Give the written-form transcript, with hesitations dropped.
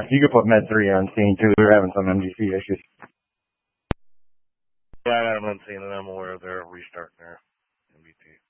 You could put Med 3 on scene too. They're having some MGC issues. Yeah, I got them on scene, and I'm aware of their restarting their MBT.